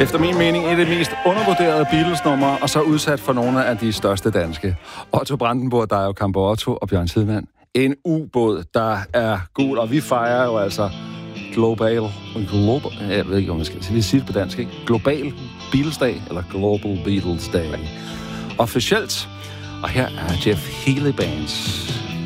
Efter min mening et af de mest undervurderede Beatles-numre, og så udsat for nogle af de største danske. Otto Brandenburg, Dario Campo Otto og Bjørn Tidemand. En ubåd, der er gul, og vi fejrer jo altså global, jeg ved ikke, om jeg skal sige det på dansk, ikke? Global Beatles-dag, eller Global Beatles Day. Officielt. Og her er Jeff Healey Bands.